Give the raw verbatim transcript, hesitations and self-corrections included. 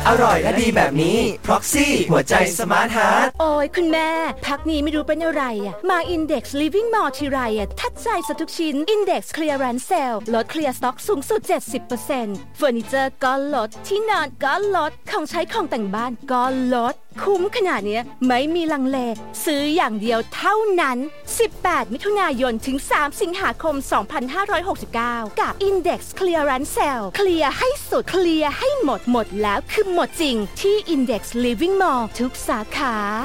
อร่อยและดีแบบนี้ Proxy หัวใจสมาร์ทฮาร์ทโอ้ยคุณแม่พักนี้ไม่รู้เป็นอะไรอ่ะมา Index Living Mall ทีไรอ่ะทัดใจซะทุกชิ้น Index Clearance Sale ลดเคลียร์สต็อกสูงสุด เจ็ดสิบเปอร์เซ็นต์ เฟอร์นิเจอร์ก็ลดที่นอนก็ลดของใช้ของแต่งบ้านก็ลดคุ้มขนาดนี้ไม่มีลังเลซื้ออย่างเดียวเท่านั้นสิบแปดมิถุนายนถึงสามสิงหาคมสองพันห้าร้อยหกสิบเก้ากับ Index Clearance Sale เคลียร์ให้สุดเคลียร์ให้หมดหมดแล้วคือหมดจริงที่ Index Living Mall ทุกสาขา